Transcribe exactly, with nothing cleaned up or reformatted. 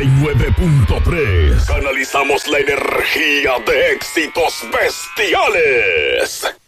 y nueve punto tres. Canalizamos la energía de éxitos bestiales.